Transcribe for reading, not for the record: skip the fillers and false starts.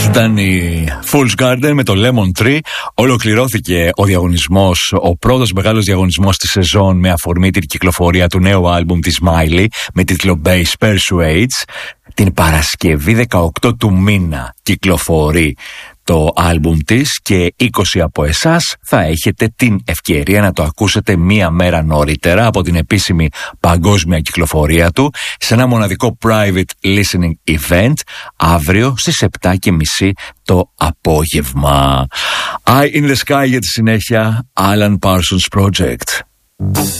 Ήταν η Fool's Garden με το Lemon Tree. Ολοκληρώθηκε ο διαγωνισμός, ο πρώτος μεγάλος διαγωνισμός της σεζόν με αφορμή την κυκλοφορία του νέου άλμπουμ της Miley με τίτλο Bass Persuades. Την Παρασκευή 18 του μήνα κυκλοφορεί το άλμπουμ της και 20 από εσάς θα έχετε την ευκαιρία να το ακούσετε μία μέρα νωρίτερα από την επίσημη παγκόσμια κυκλοφορία του σε ένα μοναδικό private listening event αύριο στις 7:30 το απόγευμα. Eye in the Sky για τη συνέχεια, Alan Parsons Project.